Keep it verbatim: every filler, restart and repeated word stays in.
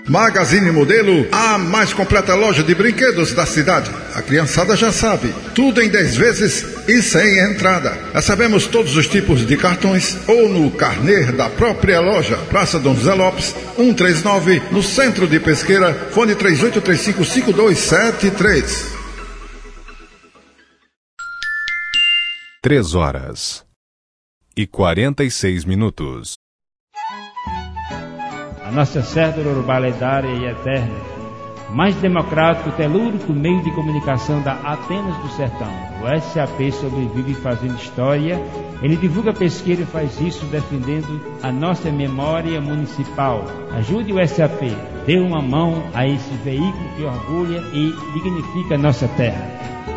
Magazine Modelo, a mais completa loja de brinquedos da cidade. A criançada já sabe, tudo em dez vezes e sem entrada. Recebemos todos os tipos de cartões ou no carnê da própria loja. Praça Dom José Lopes, cento e trinta e nove, no centro de Pesqueira. Fone três oito três cinco, cinco dois sete três. Três horas e quarenta e seis minutos. A nossa cédula urbana lendária e eterna, mais democrático, telúrico meio de comunicação da Atenas do Sertão. O S A P sobrevive fazendo história. Ele divulga Pesqueira e faz isso defendendo a nossa memória municipal. Ajude o S A P, dê uma mão a esse veículo que orgulha e dignifica a nossa terra.